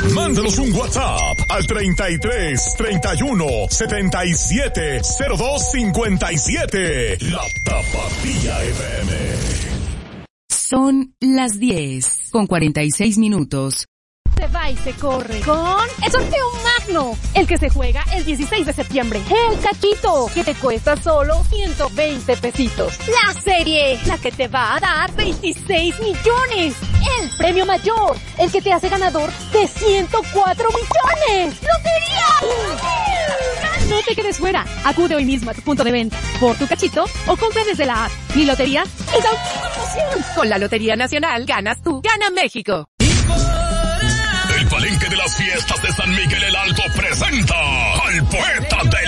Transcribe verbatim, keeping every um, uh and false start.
Mándanos un WhatsApp al treinta y tres, treinta y uno, setenta y siete, cero dos cincuenta y siete. La Tapatía F M. Son las diez con cuarenta y seis minutos. Se va y se corre con el sorteo magno, el que se juega el dieciséis de septiembre. El cachito, que te cuesta solo ciento veinte pesitos. La serie, la que te va a dar veintiséis millones. El premio mayor, el que te hace ganador de ciento cuatro millones. ¡Lotería! No te quedes fuera. Acude hoy mismo a tu punto de venta por tu cachito o compra desde la app. Mi lotería es autopromoción. Con la Lotería Nacional ganas tú, gana México. El Palenque de las Fiestas de San Miguel el Alto presenta al poeta de